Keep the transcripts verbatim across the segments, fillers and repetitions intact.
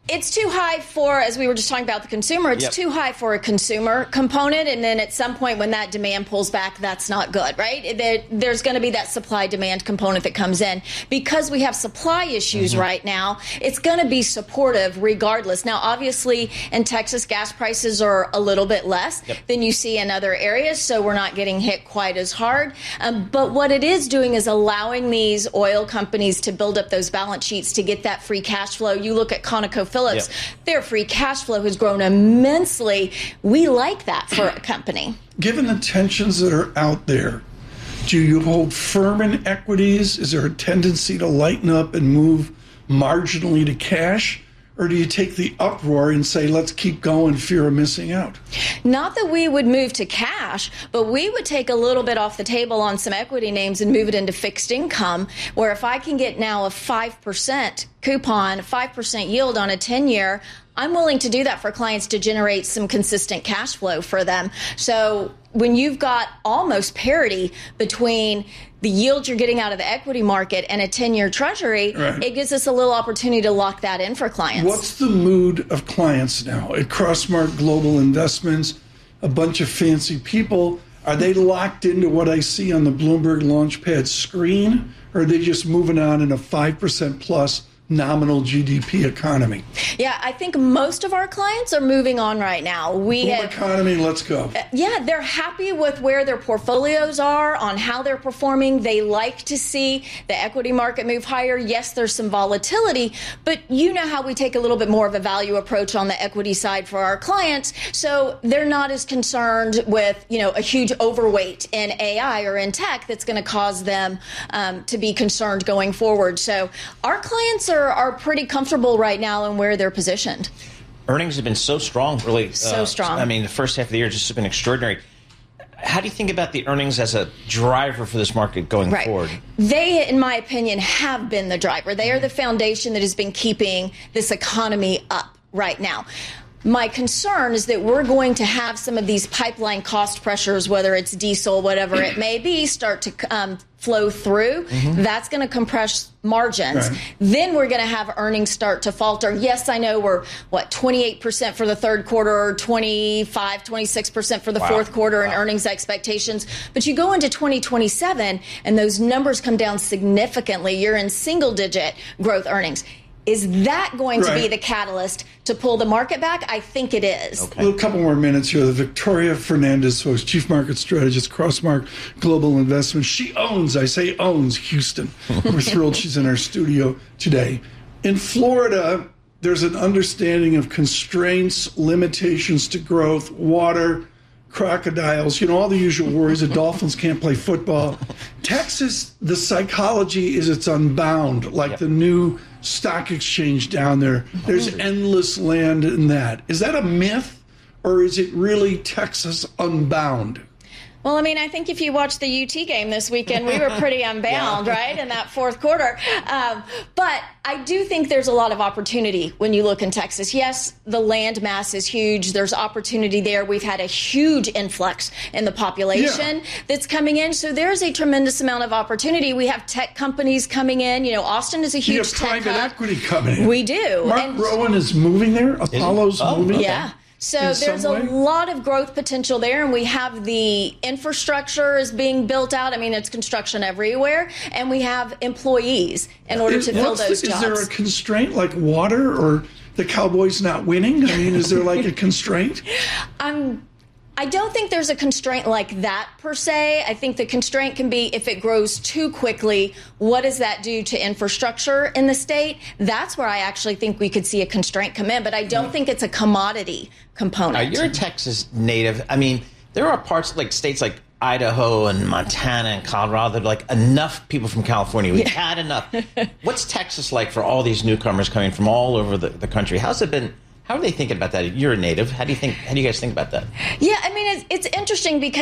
It's too high for, as we were just talking about the consumer, it's yep. too high for a consumer component. And then at some point when that demand pulls back, that's not good, right? There, there's going to be that supply-demand component that comes in. Because we have supply issues mm-hmm. right now, it's going to be supportive regardless. Now, obviously, in Texas, gas prices are a little bit less yep. than you see in other areas, so we're not getting hit quite as hard. Um, but what it is doing is allowing these oil companies to build up those balance sheets to get that free cash flow. You look at ConocoPhillips. Phillips, yep. their free cash flow has grown immensely. We like that for a company. Given the tensions that are out there, do you hold firm in equities? Is there a tendency to lighten up and move marginally to cash? Or do you take the uproar and say, let's keep going, fear of missing out? Not that we would move to cash, but we would take a little bit off the table on some equity names and move it into fixed income, where if I can get now a five percent coupon, five percent yield on a ten-year, I'm willing to do that for clients to generate some consistent cash flow for them. So when you've got almost parity between the yield you're getting out of the equity market and a ten-year treasury, right. it gives us a little opportunity to lock that in for clients. What's the mood of clients now? At Crossmark Global Investments, a bunch of fancy people, are they locked into what I see on the Bloomberg Launchpad screen, or are they just moving on in a five percent plus nominal G D P economy? Yeah, I think most of our clients are moving on right now. We Boom have, economy, let's go. Uh, yeah, they're happy with where their portfolios are, on how they're performing. They like to see the equity market move higher. Yes, there's some volatility, but you know how we take a little bit more of a value approach on the equity side for our clients. So they're not as concerned with, you know, a huge overweight in A I or in tech that's going to cause them um, to be concerned going forward. So our clients are are pretty comfortable right now in where they're positioned. Earnings have been so strong, really. So uh, strong. I mean, the first half of the year has just been extraordinary. How do you think about the earnings as a driver for this market going right. forward? They, in my opinion, have been the driver. They are the foundation that has been keeping this economy up right now. My concern is that we're going to have some of these pipeline cost pressures, whether it's diesel, whatever it may be, start to um, flow through. Mm-hmm. That's going to compress margins. Right. Then we're going to have earnings start to falter. Yes, I know we're, what, twenty-eight percent for the third quarter, twenty-five, twenty-six percent for the wow. fourth quarter in wow. earnings expectations. But you go into twenty twenty-seven and those numbers come down significantly. You're in single-digit growth earnings. Is that going right. to be the catalyst to pull the market back? I think it is. Okay. A couple more minutes here. Victoria Fernandez, who is Chief Market Strategist, Crossmark Global Investments. She owns, I say owns, Houston. We're thrilled she's in our studio today. In Florida, there's an understanding of constraints, limitations to growth, water, crocodiles, you know, all the usual worries. The Dolphins can't play football. Texas, the psychology is it's unbound, like yep. the new stock exchange down there. There's endless land in that. Is that a myth, or is it really Texas unbound? Well, I mean, I think if you watched the U T game this weekend, we were pretty unbound, yeah. right, in that fourth quarter. Um, but I do think there's a lot of opportunity when you look in Texas. Yes, the land mass is huge. There's opportunity there. We've had a huge influx in the population yeah. that's coming in. So there's a tremendous amount of opportunity. We have tech companies coming in. You know, Austin is a huge you have tech private hub. equity coming in. We do. Mark and Rowan is moving there. Apollo's oh, moving. Yeah. So there's a lot of growth potential there, and we have the infrastructure is being built out. I mean, it's construction everywhere, and we have employees in order is, to fill those the, jobs. Is there a constraint like water or the Cowboys not winning? I mean, is there like a constraint? I'm I don't think there's a constraint like that per se. I think the constraint can be if it grows too quickly, what does that do to infrastructure in the state? That's where I actually think we could see a constraint come in, but I don't think it's a commodity component. Now, you're a Texas native. I mean, there are parts like states like Idaho and Montana and Colorado that are like enough people from California. We've yeah. had enough. What's Texas like for all these newcomers coming from all over the, the country? How's it been? How are they thinking about that? You're a native. How do you think? How do you guys think about that? Yeah, I mean, it's, it's interesting because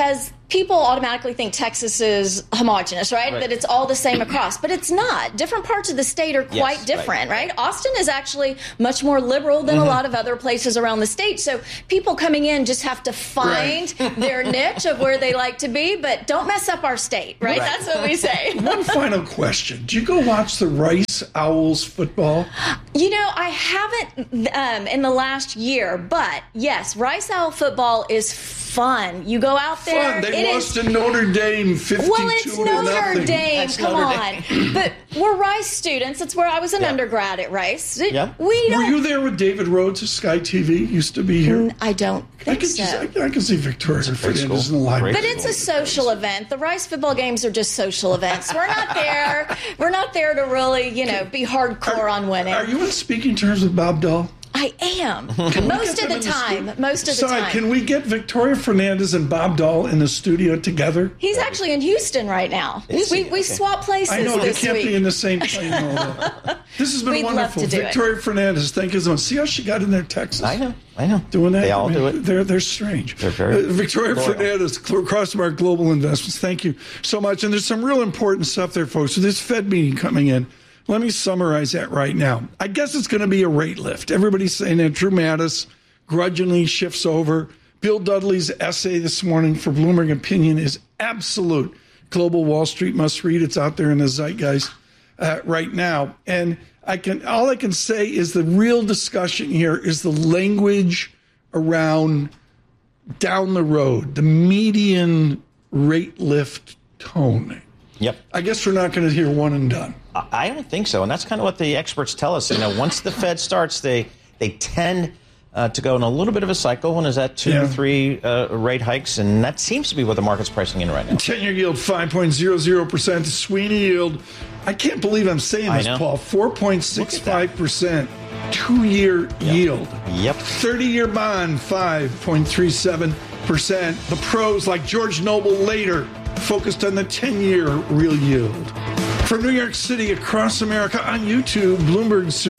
people automatically think Texas is homogenous, right? Right. That it's all the same across, but it's not. Different parts of the state are quite Yes, different, right. right? Austin is actually much more liberal than Mm-hmm. a lot of other places around the state. So people coming in just have to find their niche of where they like to be, but don't mess up our state, right? Right. That's what we say. One final question. Do you go watch the Rice Owls football? You know, I haven't um, in the last year, but yes, Rice Owl football is fun. You go out there. Fun. They it lost is- to Notre Dame fifty-two Well, it's to Notre nothing. Dame. That's Come Notre on. But we're Rice students. That's where I was an Yeah. undergrad at Rice. Yeah. We Were don't. you there with David Rhodes of Sky T V? Used to be here. I don't I think can so. just, I, I can see Victoria great Fernandez school. in the library. But it's a social event. The Rice football games are just social events. We're not there. We're not there to really, you know, be hardcore on winning. Are you in speaking terms with Bob Dahl? I am. Can we Most get of them the in the time. stu- Most of the Sorry, time. can we get Victoria Fernandez and Bob Dahl in the studio together? He's actually in Houston right now. Is we he? we Okay. swap places I know they this can't week. be in the same plane. all that. This has been We'd love wonderful. to do it. Victoria Fernandez, thank you so much. See how she got in there, Texas? I know. I know. Doing that? They all I mean, do it. They're, they're strange. They're very Uh, Victoria loyal. Fernandez, Crossmark Global Investments, thank you so much. And there's some real important stuff there, folks. So this Fed meeting coming in, let me summarize that right now. I guess it's going to be a rate lift. Everybody's saying that. Drew Mattis grudgingly shifts over. Bill Dudley's essay this morning for Bloomberg Opinion is absolute. Global Wall Street must read. It's out there in the zeitgeist uh, right now. And I can all I can say is the real discussion here is the language around down the road, the median rate lift tone. Yep. I guess we're not going to hear one and done. I I don't think so, and that's kind of what the experts tell us. You know, once the Fed starts, they they tend uh, to go in a little bit of a cycle. One is that two Yeah. to three uh, rate hikes, and that seems to be what the market's pricing in right now. ten-year yield five point zero zero percent. Sweeney yield, I can't believe I'm saying I this, know. Paul, four point six five percent. Two-year yield. Yep. thirty-year bond, five point three seven percent. The pros, like George Noble later, focused on the ten-year real yield. From New York City across America on YouTube, Bloomberg